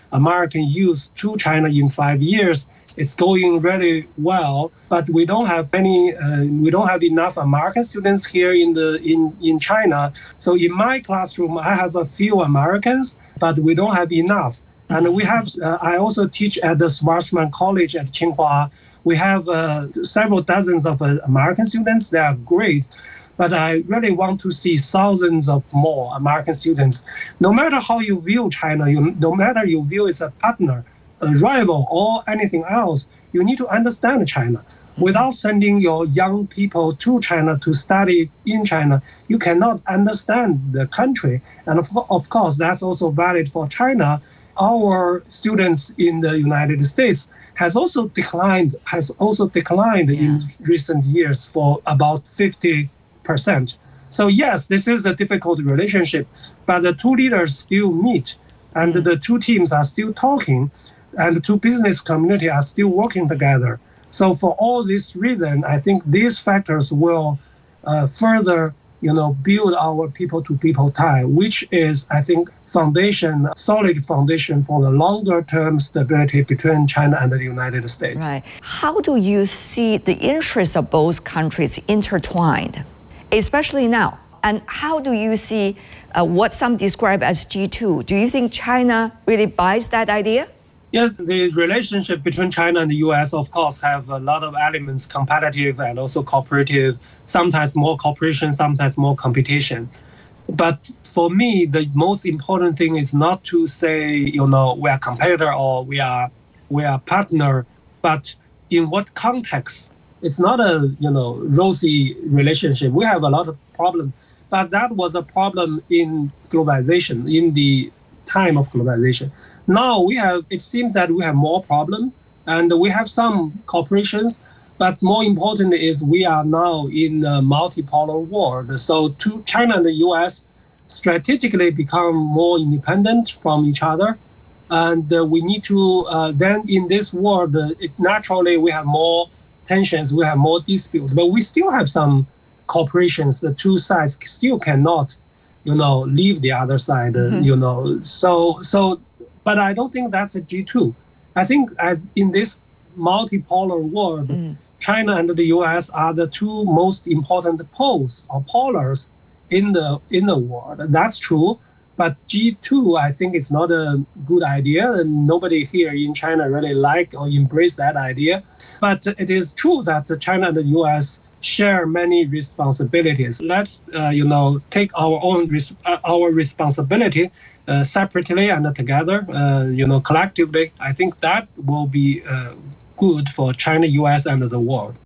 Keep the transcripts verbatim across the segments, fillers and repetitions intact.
American youth to China in five years. It's going really well, but we don't have any. Uh, we don't have enough American students here in the in, in China. So in my classroom, I have a few Americans, but we don't have enough. And we have. Uh, I also teach at the Schwarzman College at Tsinghua. We have uh, several dozens of uh, American students. They are great, but I really want to see thousands of more American students. No matter how you view China, you, no matter you view it as a partner, a rival, or anything else, you need to understand China. Without sending your young people to China to study in China, you cannot understand the country. And of, of course, that's also valid for China. Our students in the United States has also declined, has also declined yeah. in recent years for about fifty percent. So yes, this is a difficult relationship, but the two leaders still meet, and mm. the two teams are still talking, and the two business community are still working together. So for all this reason, I think these factors will uh, further, you know, build our people-to-people tie, which is, I think, foundation, solid foundation for the longer-term stability between China and the United States. Right. How do you see the interests of both countries intertwined, especially now? And how do you see uh, what some describe as G two? Do you think China really buys that idea? Yeah, the relationship between China and the U S, of course, have a lot of elements, competitive and also cooperative, sometimes more cooperation, sometimes more competition. But for me, the most important thing is not to say, you know, we are competitor or we are we are partner, but in what context? It's not a, you know, rosy relationship. We have a lot of problems, but that was a problem in globalization, in the time of globalization. Now we have, it seems that we have more problem and we have some cooperations, but more important is we are now in a multipolar world. So to China and the U S strategically become more independent from each other. And uh, we need to, uh, then in this world, uh, it, naturally we have more tensions, we have more disputes, but we still have some cooperations. The two sides still cannot, you know, leave the other side, uh, mm-hmm. you know. So, so, but I don't think that's a G two. I think as in this multipolar world, mm. China and the U S are the two most important poles or polars in the in the world. That's true. But G two, I think it's not a good idea, and nobody here in China really like or embrace that idea. But it is true that China and the U S share many responsibilities. Let's, uh, you know, take our own res- uh, our responsibility uh, separately and together, uh, you know, collectively. I think that will be uh, good for China, U S, and the world.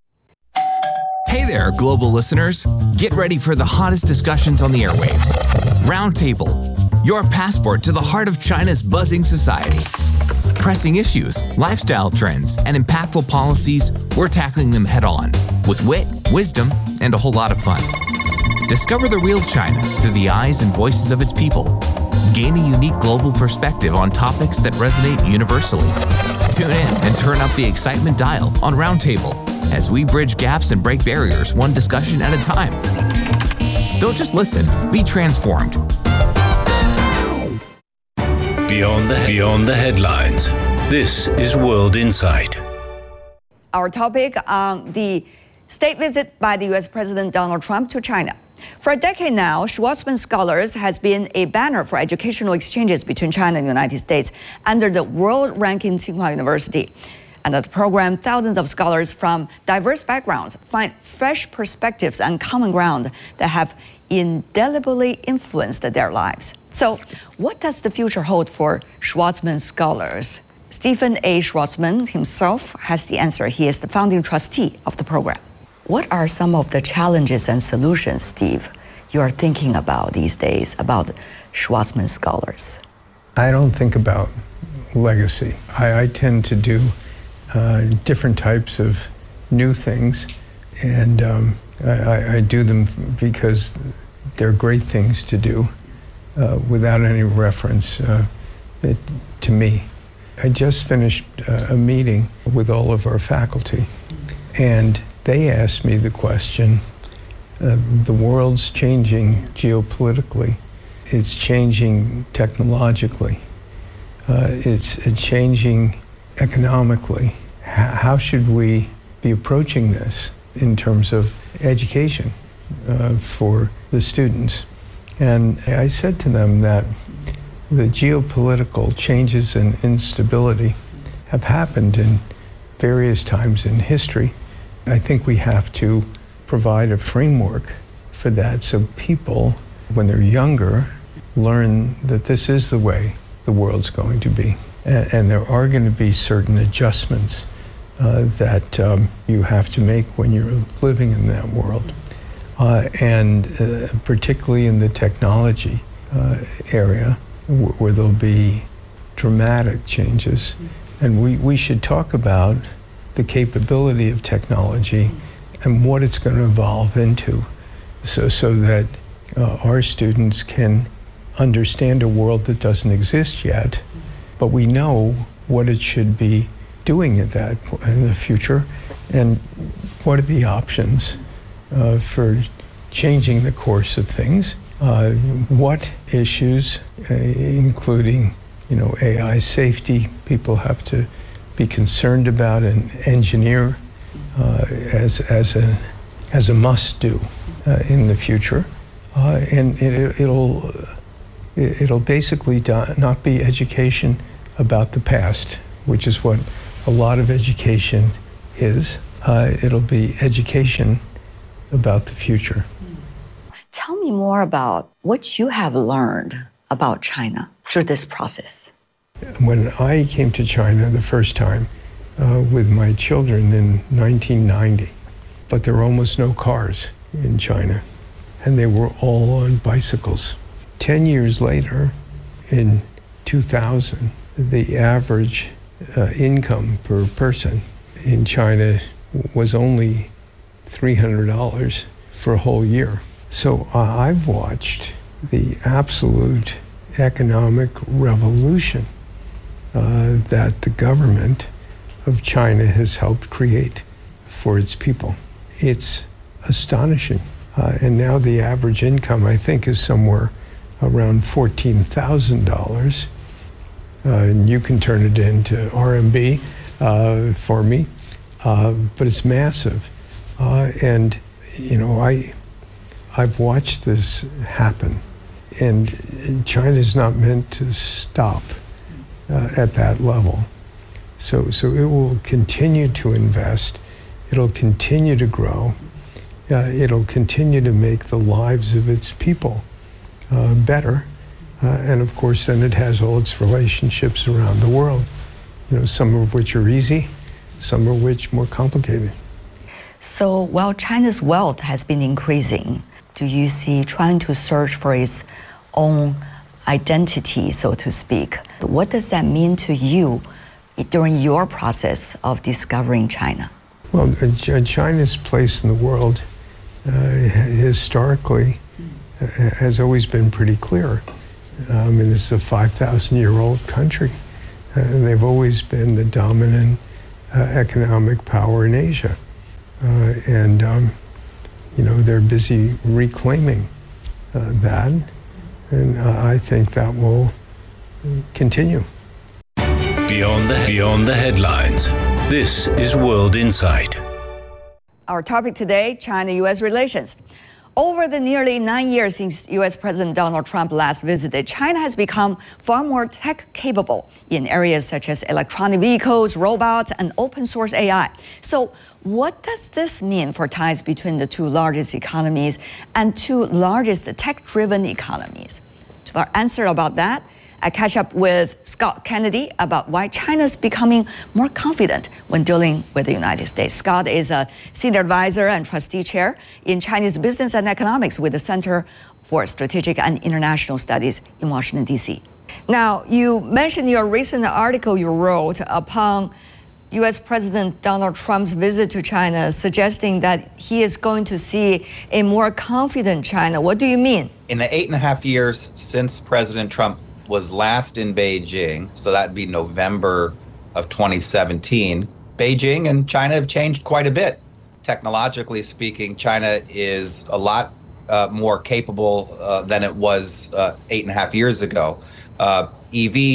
Hey there, global listeners. Get ready for the hottest discussions on the airwaves. Roundtable, your passport to the heart of China's buzzing society. Pressing issues, lifestyle trends, and impactful policies, we're tackling them head on with wit, wisdom, and a whole lot of fun. Discover the real China through the eyes and voices of its people. Gain a unique global perspective on topics that resonate universally. Tune in and turn up the excitement dial on Roundtable as we bridge gaps and break barriers one discussion at a time. Don't just listen, be transformed. Beyond the, beyond the headlines, this is World Insight. Our topic on the state visit by the U S President Donald Trump to China. For a decade now, Schwarzman Scholars has been a banner for educational exchanges between China and the United States under the world-ranking Tsinghua University. Under the program, thousands of scholars from diverse backgrounds find fresh perspectives and common ground that have indelibly influenced their lives. So, what does the future hold for Schwarzman Scholars? Stephen A. Schwarzman himself has the answer. He is the founding trustee of the program. What are some of the challenges and solutions, Steve, you are thinking about these days about Schwarzman Scholars? I don't think about legacy. I, I tend to do uh, different types of new things, and um, I, I do them because they're great things to do uh, without any reference uh, it, to me. I just finished uh, a meeting with all of our faculty, and they asked me the question, uh, the world's changing geopolitically, it's changing technologically. Uh, it's uh, changing economically. H- how should we be approaching this in terms of education uh, for the students? And I said to them that the geopolitical changes and instability have happened in various times in history. I think we have to provide a framework for that so people, when they're younger, learn that this is the way the world's going to be. And, and there are going to be certain adjustments uh, that um, you have to make when you're living in that world. Uh, and uh, particularly in the technology uh, area, w- where there'll be dramatic changes. And we, we should talk about the capability of technology and what it's going to evolve into, so, so that uh, our students can understand a world that doesn't exist yet, but we know what it should be doing at that po- in the future, and what are the options uh, for changing the course of things. Uh, what issues, uh, including, you know, A I safety, people have to be concerned about and engineer uh, as as a as a must do uh, in the future, uh, and it, it'll it'll basically do, not be education about the past, which is what a lot of education is. Uh, it'll be education about the future. Tell me more about what you have learned about China through this process. When I came to China the first time uh, with my children in nineteen ninety, but there were almost no cars in China, and they were all on bicycles. Ten years later, in two thousand, the average uh, income per person in China was only three hundred dollars for a whole year. So uh, I've watched the absolute economic revolution uh, that the government of China has helped create for its people. It's astonishing. Uh, and now the average income, I think, is somewhere around fourteen thousand dollars. Uh, and you can turn it into R M B uh, for me, uh, but it's massive. Uh, and, you know, I, I've watched this happen, and China's not meant to stop uh, at that level. So, so it will continue to invest, it'll continue to grow, uh, it'll continue to make the lives of its people uh, better, uh, and of course then it has all its relationships around the world, you know, some of which are easy, some of which more complicated. So while China's wealth has been increasing, do you see trying to search for its own identity, so to speak? What does that mean to you during your process of discovering China? Well, China's place in the world uh, historically uh, has always been pretty clear. I mean, this is a five thousand year old country, uh, and they've always been the dominant uh, economic power in Asia. Uh, and, um, you know, they're busy reclaiming uh, that, and uh, I think that will continue. Beyond the, beyond the headlines, this is World Insight. Our topic today, China-U S relations. Over the nearly nine years since U S President Donald Trump last visited, China has become far more tech-capable in areas such as electronic vehicles, robots, and open-source A I. So what does this mean for ties between the two largest economies and two largest tech-driven economies? To answer about that, I catch up with Scott Kennedy about why China's becoming more confident when dealing with the United States. Scott is a senior advisor and trustee chair in Chinese business and economics with the Center for Strategic and International Studies in Washington, D C. Now, you mentioned your recent article you wrote upon U S President Donald Trump's visit to China, suggesting that he is going to see a more confident China. What do you mean? In the eight and a half years since President Trump was last in Beijing, so that'd be November of twenty seventeen, Beijing and China have changed quite a bit. Technologically speaking, China is a lot uh, more capable uh, than it was uh, eight and a half years ago. Uh, E Vs,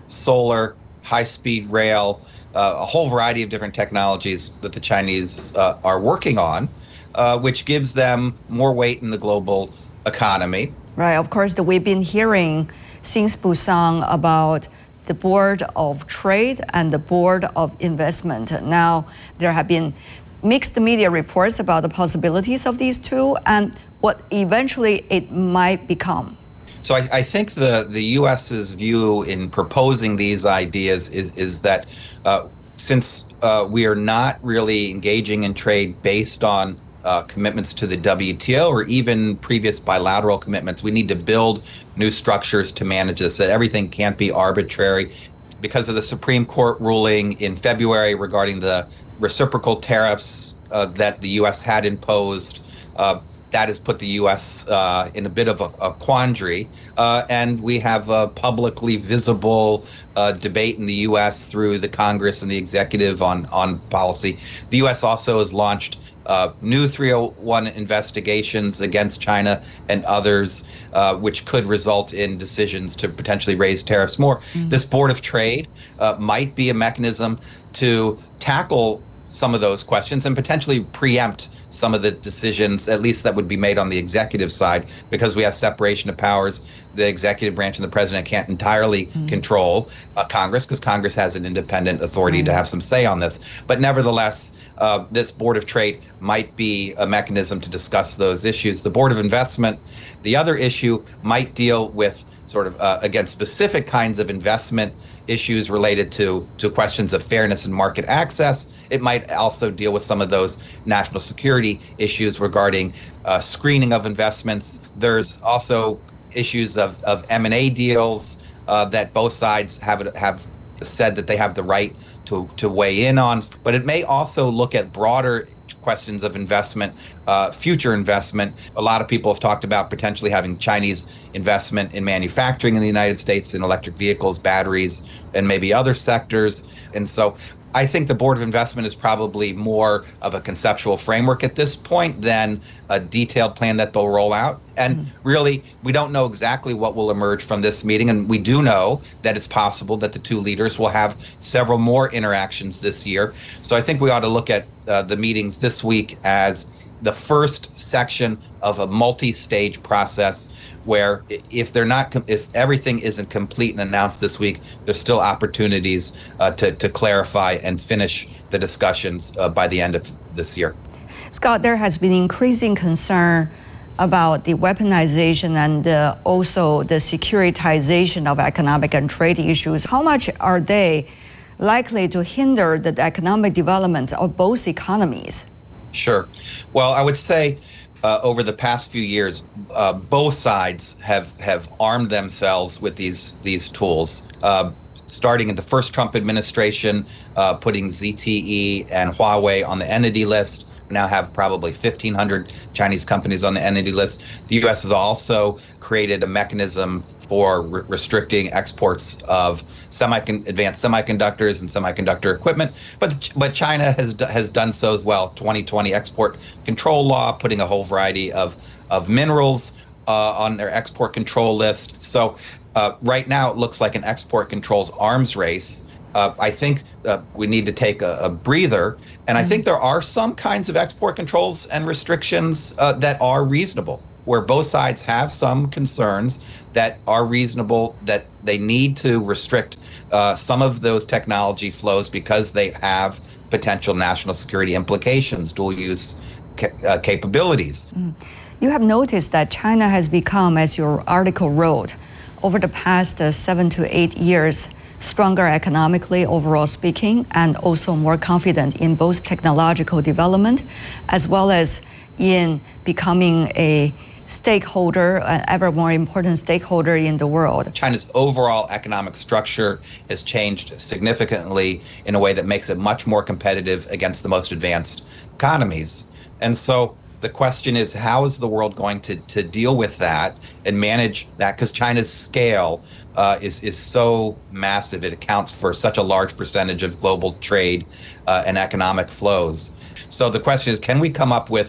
solar, high-speed rail, uh, a whole variety of different technologies that the Chinese uh, are working on, uh, which gives them more weight in the global economy. Right. Of course, the, we've been hearing since Busan about the Board of Trade and the Board of Investment. Now, there have been mixed media reports about the possibilities of these two and what eventually it might become. So I, I think the, the U S's view in proposing these ideas is, is that uh, since uh, we are not really engaging in trade based on uh, commitments to the W T O or even previous bilateral commitments, we need to build new structures to manage this, that everything can't be arbitrary. Because of the Supreme Court ruling in February regarding the reciprocal tariffs uh, that the U S had imposed, uh, that has put the U S uh, in a bit of a, a quandary. Uh, and we have a publicly visible uh, debate in the U S through the Congress and the executive on, on policy. The U S also has launched uh, new three oh one investigations against China and others, uh, which could result in decisions to potentially raise tariffs more. Mm-hmm. This Board of Trade uh, might be a mechanism to tackle some of those questions and potentially preempt some of the decisions, at least that would be made on the executive side, because we have separation of powers. The executive branch and the president can't entirely mm. control uh, Congress, because Congress has an independent authority mm. to have some say on this. But nevertheless, uh, this Board of Trade might be a mechanism to discuss those issues. The Board of Investment, the other issue, might deal with sort of, uh, again, specific kinds of investment issues related to, to questions of fairness and market access. It might also deal with some of those national security issues regarding uh, screening of investments. There's also issues of, of M and A deals uh, that both sides have have said that they have the right to, to weigh in on. But it may also look at broader questions of investment, uh, future investment. A lot of people have talked about potentially having Chinese investment in manufacturing in the United States, in electric vehicles, batteries, and maybe other sectors. And so I think the Board of Investment is probably more of a conceptual framework at this point than a detailed plan that they'll roll out. And mm-hmm. really, we don't know exactly what will emerge from this meeting. And we do know that it's possible that the two leaders will have several more interactions this year. So I think we ought to look at uh, the meetings this week as the first section of a multi-stage process where if they're not, if everything isn't complete and announced this week, there's still opportunities uh, to, to clarify and finish the discussions uh, by the end of this year. Scott, there has been increasing concern about the weaponization and uh, also the securitization of economic and trade issues. How much are they likely to hinder the economic development of both economies? Sure. Well, I would say uh, over the past few years, uh, both sides have, have armed themselves with these these tools. Uh, starting in the first Trump administration, uh, putting Z T E and Huawei on the entity list. We now have probably fifteen hundred Chinese companies on the entity list. The U S has also created a mechanism for re- restricting exports of semi advanced semiconductors and semiconductor equipment, but but China has has done so as well. twenty twenty export control law, putting a whole variety of of minerals uh, on their export control list. So uh, right now it looks like an export controls arms race. Uh, I think uh, we need to take a, a breather, and mm-hmm. I think there are some kinds of export controls and restrictions uh, that are reasonable, where both sides have some concerns that are reasonable, that they need to restrict uh, some of those technology flows because they have potential national security implications, dual use ca- uh, capabilities. Mm. You have noticed that China has become, as your article wrote, over the past uh, seven to eight years, stronger economically, overall speaking, and also more confident in both technological development as well as in becoming a stakeholder, an ever more important stakeholder in the world. China's overall economic structure has changed significantly in a way that makes it much more competitive against the most advanced economies. And so the question is, how is the world going to, to deal with that and manage that? Because China's scale uh, is, is so massive. It accounts for such a large percentage of global trade uh, and economic flows. So the question is, can we come up with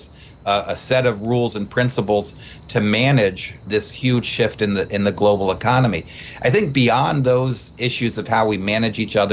uh, a set of rules and principles to manage this huge shift in the in the global economy. I think beyond those issues of how we manage each other